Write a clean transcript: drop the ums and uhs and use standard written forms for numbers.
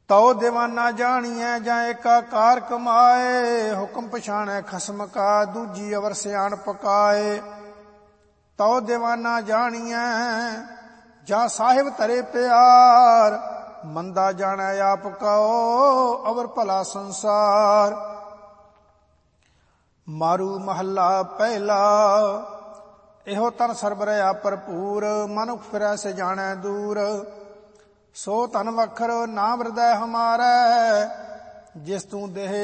ਤਉ ਦੀਵਾਨਾ ਜਾਣੀਐ ਜਾਂ ਏਕਾ ਕਾਰ ਕਮਾਏ। ਹੁਕਮ ਪਛਾਣੈ ਖਸਮ ਕਾ ਦੂਜੀ ਅਵਰ ਸਿਆਣ ਪਕਾਏ। ਤਉ ਦੀਵਾਨਾ ਜਾਣੀਐ ਜਾਂ ਸਾਹਿਬ ਧਰੇ ਪਿਆਰ। ਮੰਦਾ ਜਾਣੈ ਆਪ ਕਉ ਅਵਰ ਭਲਾ ਸੰਸਾਰ। ਮਾਰੂ ਮਹੱਲਾ ਪਹਿਲਾ। ਇਹੋ ਤਨ ਸਰਬ ਰਹਾ ਭਰਪੂਰ। ਮਨੁਖ ਫਿਰੈ ਸੇ ਜਾਣੈ ਦੂਰ। ਸੋ ਧਨ ਵਖਰ ਨਾਮ ਹਿਰਦੈ ਹਮਾਰੈ। ਜਿਸ ਤੂੰ ਦੇਹ